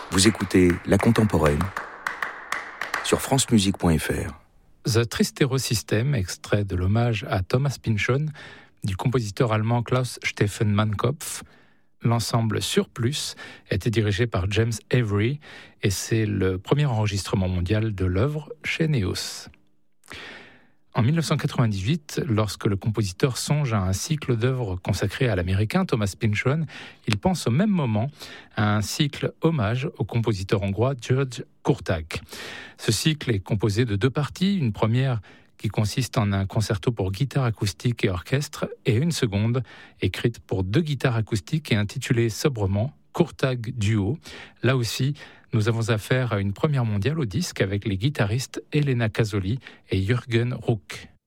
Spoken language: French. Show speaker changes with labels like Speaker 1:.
Speaker 1: Vous écoutez La Contemporaine sur francemusique.fr.
Speaker 2: The Tristero System, extrait de l'hommage à Thomas Pynchon du compositeur allemand Klaus Stephen Mannkopf. L'ensemble Surplus était dirigé par James Avery et c'est le premier enregistrement mondial de l'œuvre chez Neos. En 1998, lorsque le compositeur songe à un cycle d'œuvres consacré à l'américain Thomas Pynchon, il pense au même moment à un cycle hommage au compositeur hongrois György Kurtág. Ce cycle est composé de deux parties, une première qui consiste en un concerto pour guitare acoustique et orchestre, et une seconde écrite pour deux guitares acoustiques et intitulée sobrement Kurtág Duo. Là aussi, nous avons affaire à une première mondiale au disque avec les guitaristes Elena Casoli et Jürgen Ruck.